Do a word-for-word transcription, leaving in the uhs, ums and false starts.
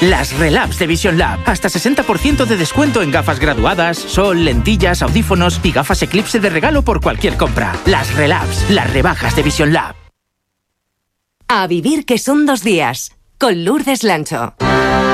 Las Relabs de Vision Lab. Hasta sesenta por ciento de descuento en gafas graduadas, sol, lentillas, audífonos y gafas Eclipse de regalo por cualquier compra. Las Relabs, las rebajas de Vision Lab. A vivir que son dos días, con Lourdes Lancho.